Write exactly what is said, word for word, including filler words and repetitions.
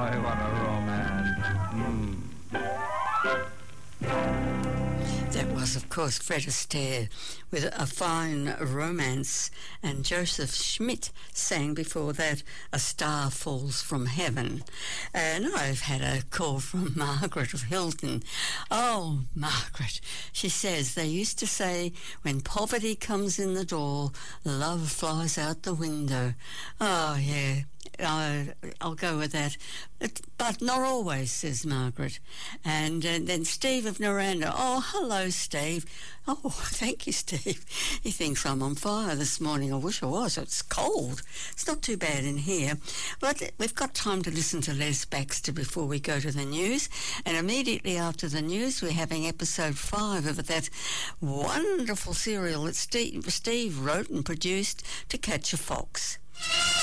boy, what a romance. Mm. That was, of course, Fred Astaire with A Fine Romance, and Joseph Schmidt sang before that A Star Falls from Heaven. And I've had a call from Margaret of Hilton. Oh, Margaret, she says they used to say, when poverty comes in the door, love flies out the window. Oh, yeah. Uh, I'll go with that. But, but not always, says Margaret. And uh, then Steve of Naranda. Oh, hello, Steve. Oh, thank you, Steve. He thinks I'm on fire this morning. I wish I was. It's cold. It's not too bad in here. But we've got time to listen to Les Baxter before we go to the news. And immediately after the news, we're having episode five of that wonderful serial that Steve, Steve wrote and produced, To Catch a Fox.